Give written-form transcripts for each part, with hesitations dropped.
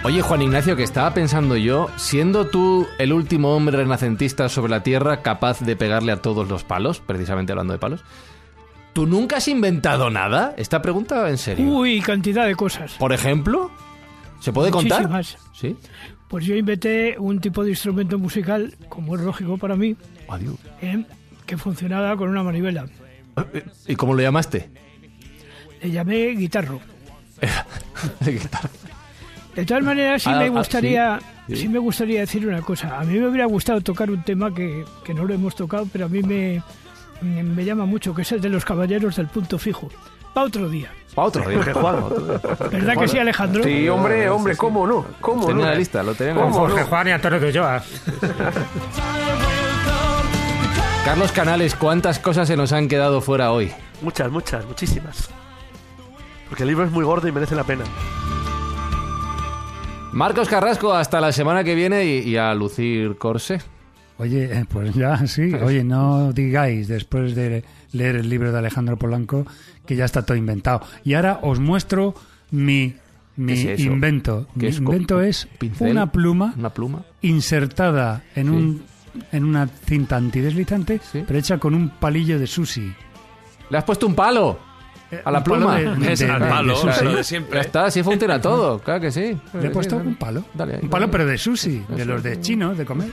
Oye, Juan Ignacio, que estaba pensando yo, siendo tú el último hombre renacentista sobre la Tierra capaz de pegarle a todos los palos, precisamente hablando de palos, ¿tú nunca has inventado nada? Esta pregunta va en serio. Uy, cantidad de cosas. ¿Por ejemplo? ¿Se puede contar? Muchísimas. ¿Sí? Pues yo inventé un tipo de instrumento musical, como es lógico para mí, Adiós. que funcionaba con una manivela. ¿Y cómo lo llamaste? Le llamé guitarro. Guitarra. De todas maneras, sí me gustaría sí. me gustaría decir una cosa. A mí me hubiera gustado tocar un tema que no lo hemos tocado, pero a mí me llama mucho, que es el de los caballeros del punto fijo. Pa' otro día. Para otro día. ¿Verdad que sí, Alejandro? Sí, hombre, sí. ¿cómo no? ¿Cómo Tenía no? la lista, lo tenía. Con Jorge Juan y Antonio de Ulloa. Carlos Canales, ¿cuántas cosas se nos han quedado fuera hoy? Muchísimas. Porque el libro es muy gordo y merece la pena. Marcos Carrasco, hasta la semana que viene y a lucir corsé. Oye, pues ya, sí. Oye, no digáis después de leer el libro de Alejandro Polanco que ya está todo inventado. Y ahora os muestro mi ¿Qué es eso? invento. Mi ¿Qué es? invento es ¿Pincel? una pluma insertada en en una cinta antideslizante, Sí. pero hecha con un palillo de sushi. ¿Le has puesto un palo? A la Un palo pluma. Es al palo, sushi. lo de siempre. Ya está, así funciona todo, claro que sí. Le he puesto un palo. Dale ahí, Un palo, dale. pero de sushi, de los de chinos, de comer.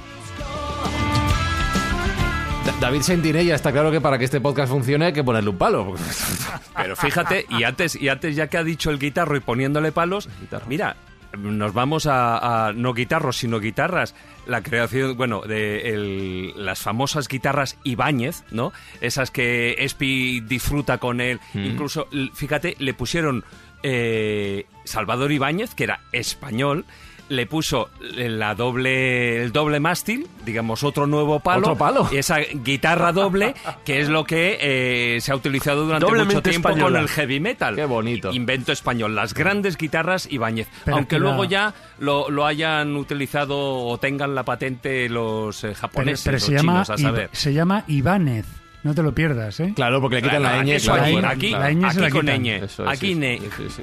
David Sentinella, está claro que para que este podcast funcione hay que ponerle un palo. Pero fíjate, y antes ya que ha dicho el guitarro y poniéndole palos, mira, nos vamos a no guitarros, sino guitarras. La creación, bueno, de las famosas guitarras Ibáñez, ¿no? Esas que Espi disfruta con él. Incluso, fíjate, le pusieron Salvador Ibáñez, que era español. Le puso el doble mástil, digamos, otro nuevo palo. ¿Otro palo? Esa guitarra doble, que es lo que se ha utilizado durante Doblemente mucho tiempo española. con el heavy metal. Qué bonito. Invento español. Las grandes guitarras Ibáñez. Pero Aunque que luego ya lo hayan utilizado o tengan la patente los japoneses Pero o chinos, a saber. se llama Ibáñez. No te lo pierdas, ¿eh? Claro, porque le quitan la ñ. Eso claro, aquí, fuera. aquí, La ñ se la aquí con quitan. ñ. Eso es, Aquí sí, ne. sí.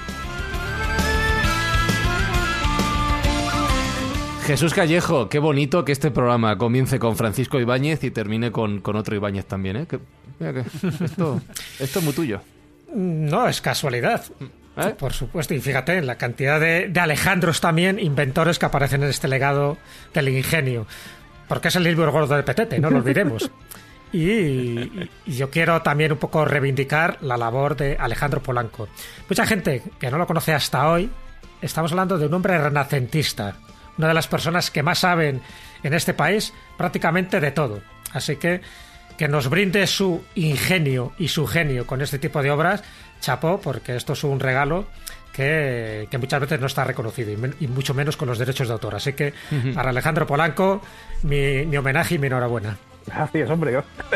Jesús Callejo, qué bonito que este programa comience con Francisco Ibáñez y termine con otro Ibáñez también, ¿eh? Mira que esto es muy tuyo. No, es casualidad. ¿Eh? Por supuesto, y fíjate, la cantidad de Alejandros también, inventores que aparecen en este legado del ingenio. Porque es el libro gordo del Petete, no lo olvidemos. Y yo quiero también un poco reivindicar la labor de Alejandro Polanco. Mucha gente que no lo conoce hasta hoy, estamos hablando de un hombre renacentista, una de las personas que más saben en este país prácticamente de todo. Así que nos brinde su ingenio y su genio con este tipo de obras, chapó, porque esto es un regalo que muchas veces no está reconocido, y mucho menos con los derechos de autor. Así que para Alejandro Polanco, mi homenaje y mi enhorabuena. Gracias, hombre.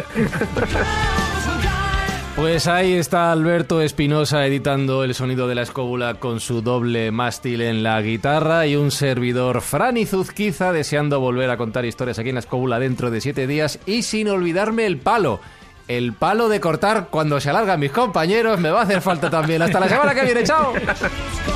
Pues ahí está Alberto Espinosa editando el sonido de la escóbula con su doble mástil en la guitarra y un servidor, Fran Izuzquiza, deseando volver a contar historias aquí en la escóbula dentro de 7 días y sin olvidarme el palo. El palo de cortar cuando se alargan mis compañeros me va a hacer falta también. Hasta la semana que viene, chao.